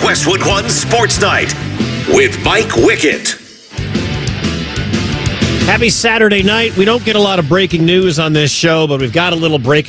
Westwood One Sports Night with Mike Wickett. Happy Saturday night. We don't get a lot of breaking news on this show, but we've got a little breaking